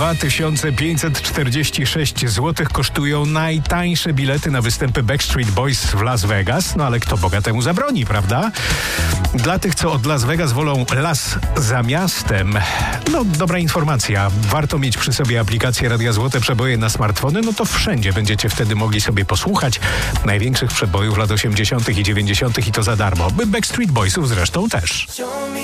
2546 zł kosztują najtańsze bilety na występy Backstreet Boys w Las Vegas. No ale kto bogatemu zabroni, prawda? Dla tych, co od Las Vegas wolą las za miastem, no dobra informacja. Warto mieć przy sobie aplikację Radia Złote Przeboje na smartfony, no to wszędzie będziecie wtedy mogli sobie posłuchać największych przebojów lat 80. i 90. i to za darmo. Backstreet Boysów zresztą też.